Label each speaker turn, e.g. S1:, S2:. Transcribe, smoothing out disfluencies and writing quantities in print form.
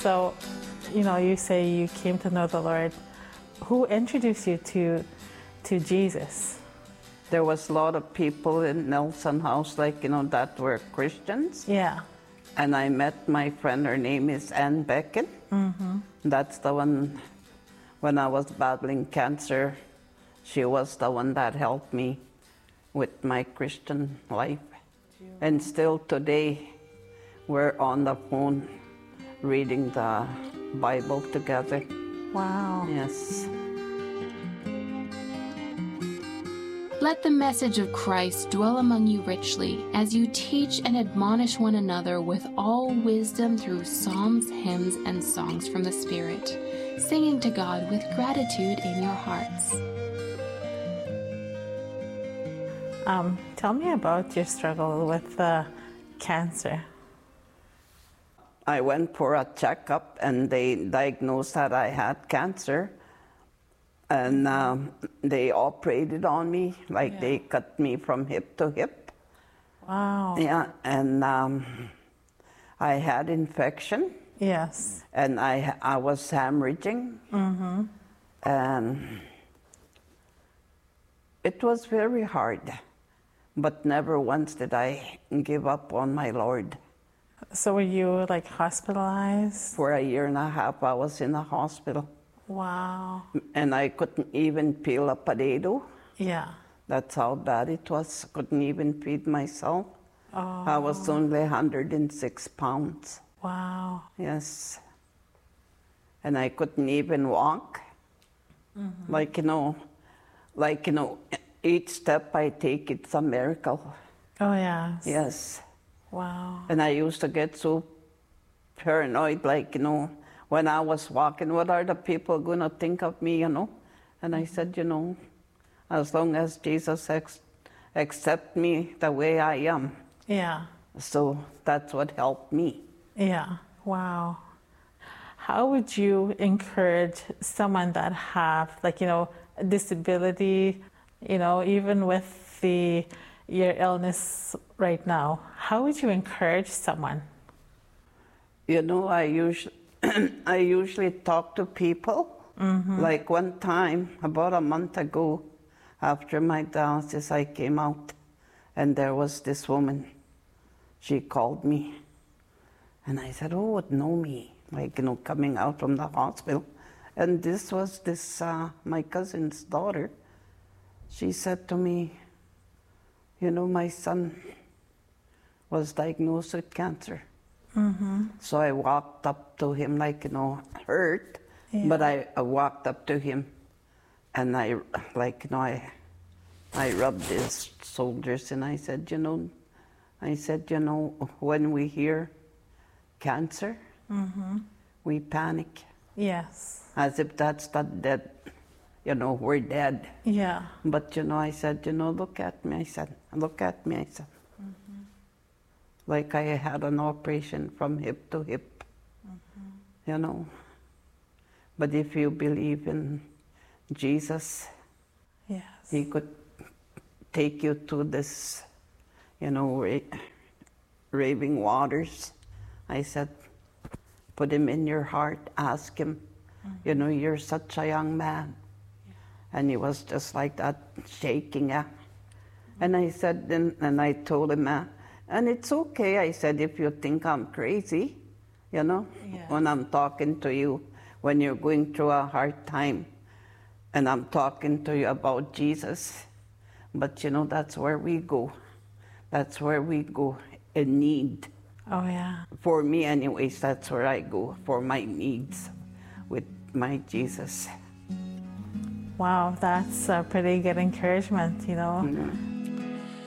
S1: So, you say you came to know the Lord. Who introduced you to Jesus?
S2: There was a lot of people in Nelson House, that were Christians.
S1: Yeah.
S2: And I met my friend, her name is Ann Beckett. Mm-hmm. That's the one, when I was battling cancer, she was the one that helped me with my Christian life. And still today, we're on the phone reading the Bible together.
S1: Wow.
S2: Yes.
S3: Let the message of Christ dwell among you richly as you teach and admonish one another with all wisdom through psalms, hymns, and songs from the Spirit, singing to God with gratitude in your hearts.
S1: Tell me about your struggle with cancer.
S2: I went for a checkup and they diagnosed that I had cancer. And they operated on me, they cut me from hip to hip.
S1: Wow.
S2: Yeah, and I had infection.
S1: Yes.
S2: And I was hemorrhaging. Mm-hmm. And it was very hard, but never once did I give up on my Lord.
S1: So were you hospitalized?
S2: For a year and a half, I was in the hospital.
S1: Wow.
S2: And I couldn't even peel a potato.
S1: Yeah.
S2: That's how bad it was. Couldn't even feed myself.
S1: Oh.
S2: I was only 106 pounds.
S1: Wow.
S2: Yes. And I couldn't even walk. Mm-hmm. Each step I take, it's a miracle.
S1: Oh, yes.
S2: Yes.
S1: Wow.
S2: And I used to get so paranoid, when I was walking, what are the people going to think of me, And I said, as long as Jesus accept me the way I am.
S1: Yeah.
S2: So that's what helped me.
S1: Yeah. Wow. How would you encourage someone that have, a disability, even with your illness right now? How would you encourage someone?
S2: I usually talk to people. Mm-hmm. Like one time, about a month ago, after my dialysis, I came out and there was this woman. She called me and I said, "Oh, would know me," coming out from the hospital. And this was my cousin's daughter. She said to me, "My son was diagnosed with cancer." Mm-hmm. So I walked up to him hurt, yeah. But I walked up to him and I rubbed his shoulders and I said, when we hear cancer, mm-hmm. we panic.
S1: Yes.
S2: As if that's not dead, we're dead.
S1: Yeah.
S2: But, I said, look at me, I said. Mm-hmm. Like I had an operation from hip to hip, mm-hmm. But if you believe in Jesus,
S1: yes.
S2: He could take you to this, raving waters. I said, put Him in your heart, ask Him, mm-hmm. You're such a young man. Yeah. And he was just like that, shaking. Mm-hmm. And I said, and I told him, and it's okay, I said, if you think I'm crazy, yes. When I'm talking to you, when you're going through a hard time, and I'm talking to you about Jesus. But that's where we go. That's where we go in need.
S1: Oh, yeah.
S2: For me anyways, that's where I go for my needs with my Jesus.
S1: Wow, that's a pretty good encouragement,
S2: Mm-hmm.